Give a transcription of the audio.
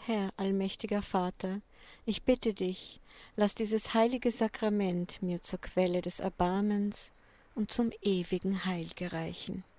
Herr, allmächtiger Vater, ich bitte dich, lass dieses heilige Sakrament mir zur Quelle des Erbarmens und zum ewigen Heil gereichen.